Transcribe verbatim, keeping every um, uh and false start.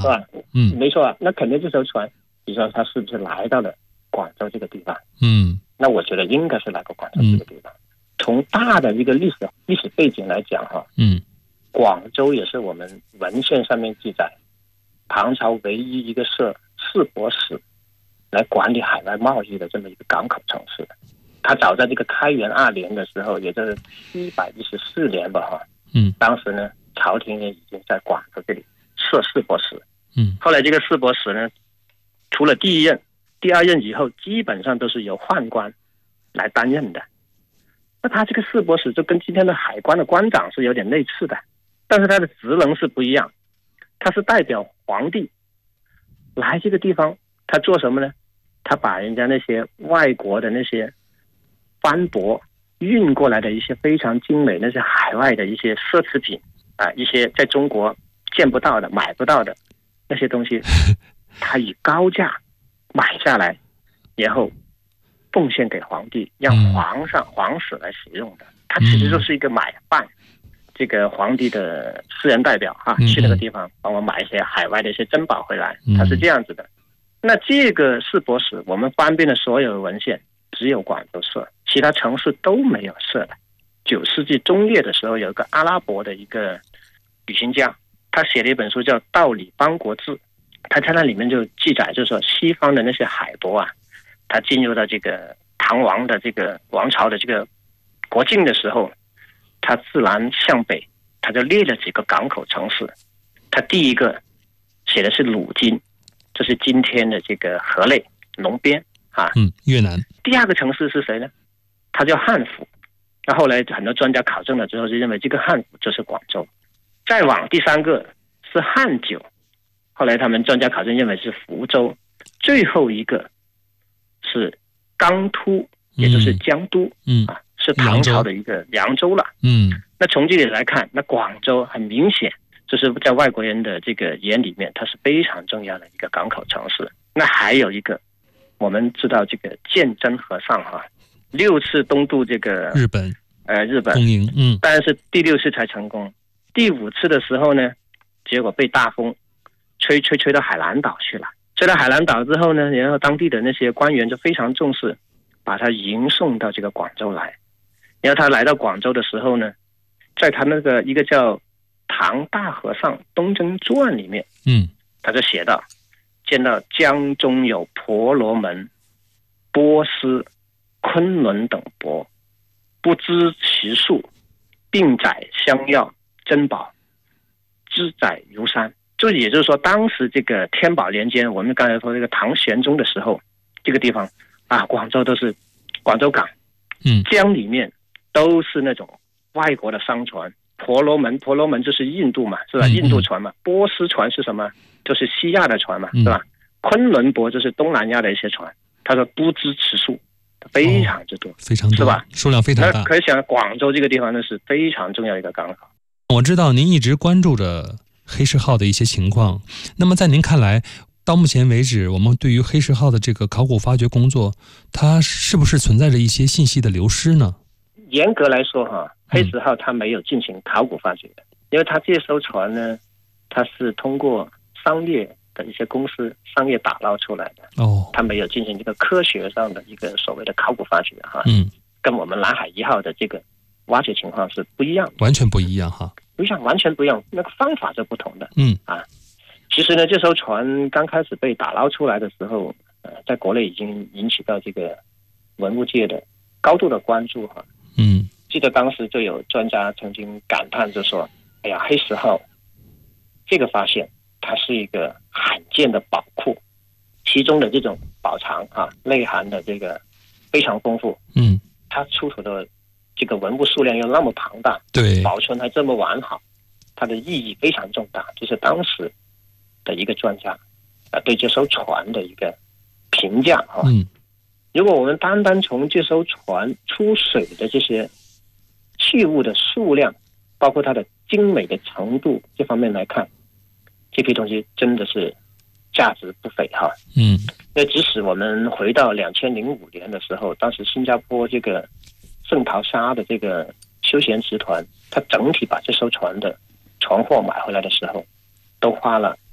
是吧？嗯，没错啊。那肯定这艘船，你说它是不是来到了广州这个地方？嗯，那我觉得应该是来过广州这个地方。嗯、从大的一个历史历史背景来讲哈，嗯，广州也是我们文献上面记载，唐朝唯一一个设市舶使来管理海外贸易的这么一个港口城市。他早在这个开元二年的时候，也就是七百一十四年吧，哈，嗯，当时呢，朝廷也已经在广州这里设市舶使，嗯，后来这个市舶使呢，除了第一任、第二任以后，基本上都是由宦官来担任的。那他这个市舶使就跟今天的海关的关长是有点类似的，但是他的职能是不一样，他是代表皇帝来这个地方，他做什么呢？他把人家那些外国的那些帆舶运过来的一些非常精美那些海外的一些奢侈品啊，一些在中国见不到的买不到的那些东西，他以高价买下来，然后奉献给皇帝，让皇上、皇室来使用的。他其实就是一个买办这个皇帝的私人代表啊，去那个地方帮我买一些海外的一些珍宝回来，他是这样子的。那这个市舶使，我们翻遍了所有的文献，只有广州设，其他城市都没有设的。九世纪中叶的时候，有一个阿拉伯的一个旅行家，他写了一本书叫《道理邦国志》，他在那里面就记载，就是说西方的那些海舶啊，他进入到这个唐王的这个王朝的这个国境的时候，他自然向北，他就列了几个港口城市。他第一个写的是鲁金，这是今天的这个河内龙边啊，嗯，越南。第二个城市是谁呢？它叫汉府。那后来很多专家考证了之后，就认为这个汉府就是广州。再往第三个是汉九，后来他们专家考证认为是福州。最后一个是江都，也就是江都，嗯啊，是唐朝的一个凉州了。嗯，那从这里来看，那广州很明显就是在外国人的这个眼里面，它是非常重要的一个港口城市。那还有一个，我们知道这个鉴真和尚哈，六次东渡这个日本，呃，日本东瀛，嗯，但是第六次才成功。第五次的时候呢，结果被大风吹吹吹到海南岛去了。吹到海南岛之后呢，然后当地的那些官员就非常重视，把他迎送到这个广州来。然后他来到广州的时候呢，在他那个一个叫唐大和尚东征传里面，嗯，他就写到，见到江中有婆罗门、波斯、昆仑等舶，不知其数，并载香药珍宝，之载如山。就也就是说，当时这个天宝年间，我们刚才说这个唐玄宗的时候，这个地方啊，广州都是广州港，嗯，江里面都是那种外国的商船。婆罗门，婆罗门就是印度嘛，是吧？印度船嘛。波斯船是什么？就是西亚的船嘛，是吧？昆仑舶就是东南亚的一些船。他说不知其数，非常之多，哦、非常多，是吧？数量非常大。那可以想，广州这个地方呢是非常重要的一个港口。 我知道您一直关注着黑石号的一些情况，那么在您看来，到目前为止，我们对于黑石号的这个考古发掘工作，它是不是存在着一些信息的流失呢？ 严格来说哈，黑石号它没有进行考古发掘，嗯、因为它这艘船呢，它是通过商业的一些公司商业打捞出来的哦，它没有进行这个科学上的一个所谓的考古发掘哈，嗯，跟我们南海一号的这个挖掘情况是不一样的， 完全不一样哈， 不一样，完全不一样，那个方法是不同的，嗯啊，其实呢，这艘船刚开始被打捞出来的时候，呃，在国内已经引起到这个文物界的高度的关注哈。嗯，记得当时就有专家曾经感叹就说：“哎呀，黑石号这个发现，它是一个罕见的宝库，其中的这种宝藏啊，内涵的这个非常丰富。嗯，它出土的这个文物数量又那么庞大，对，保存还这么完好，它的意义非常重大。这是当时的一个专家啊对这艘船的一个评价啊。嗯。”如果我们单单从这艘船出水的这些器物的数量，包括它的精美的程度这方面来看，这批东西真的是价值不菲哈。嗯，那即使我们回到两千零五年的时候，当时新加坡这个圣淘沙的这个休闲集团，它整体把这艘船的船货买回来的时候，都花了